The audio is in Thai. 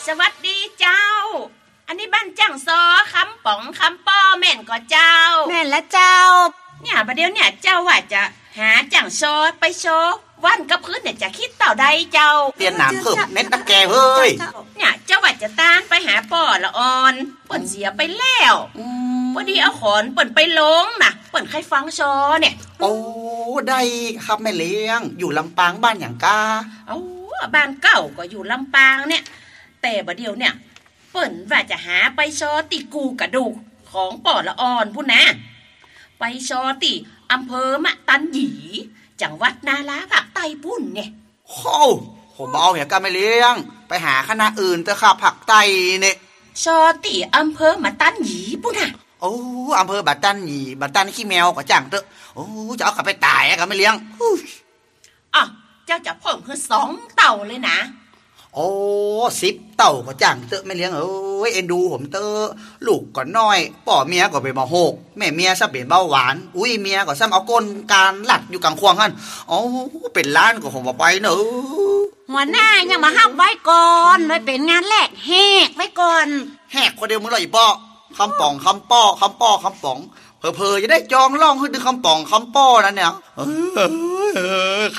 สวัสดีเจ้าอันนี้บ้านจังซอคำป๋องคำป้อแม่นก็เจ้าแม่นและเจ้าเนี่ยประเดี๋ยวเนี่ยเจ้าว่าจะหาจังซอไปโชว์วันกับพื้นเนี่ยจะคิดต่อใดเจ้าเตียนหนามเพิ่มเน็ตนักแกเฮ้ยเนี่ยเจ้าว่าจะตานไปหาป่อละอ่อนเปิ่นเสียไปแล้วพอดีเอาขอนเปิ่นไปลงนะเปิ่นใครฟังซอเนี่ยโอ้ได้ครับแม่เลี้ยงอยู่ลำปางบ้านอย่างกาเอาบ้านเก่าก็อยู่ลำปางเนี่ยแต่ประเดี๋ยวเนี่ยเปิ่นว่าจะหาไปซอติกูกระดูกของป่อละอ่อนพุ่นนะไปซอติอำเภอมะตันหยีจังหวัดนาราภาคใต้พุ่นเนี่ยโอ้ผมเอาอย่างกาแม่เลี้ยงไปหาคณะอื่นเถอะครับผักไตเนี่ยซอติอำเภอมะตันหยีพุ่นนะโอ้อำเภอบัตตันหยีบัตตันขี้แมวก็จังเถอะโอ้จะเอากลับไปตายอะกาแม่เลี้ยงอ่ะเจ้าจะเพิ่มคือ2 เต่าเลยนะโอ้10 เต่าก็จังเถอะแม่เลี้ยงเอ้ยเอ็นดูผมเถอะลูกก็น้อยป่อเมียก็เป็นม.6แม่เมียซะเป็นเบาหวานอุ้ยเมียก็ซ้ำเอาก้นการหลัดอยู่กลางควงหั่นโอ้เป็นล้านก็ผมบ่ไปเนอะหัวหน้ายังมาห้ามไว้ก่อนไว้เป็นงานแรกแหกไว้ก่อนแหกคนเดียวมึงเลยป่อคำป่องคำป้อคำป้อคำป๋องเพอจะได้จองล่องให้ดึงคำป่องคำป้อนั่นเนี่ย